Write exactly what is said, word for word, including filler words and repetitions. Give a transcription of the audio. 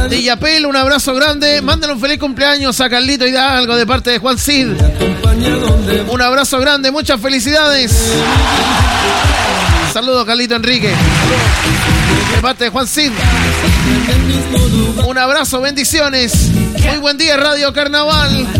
de Yapel, un abrazo grande. Mándale un feliz cumpleaños a Carlito Hidalgo de parte de Juan Cid. Un abrazo grande, muchas felicidades. Saludos, Carlito Enrique, de parte de Juan Cid. Un abrazo, bendiciones. Muy buen día, Radio Carnaval.